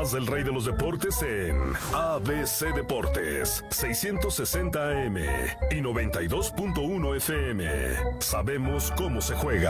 más del rey de los deportes en ABC Deportes, 660 AM y 92.1 FM. Sabemos cómo se juega.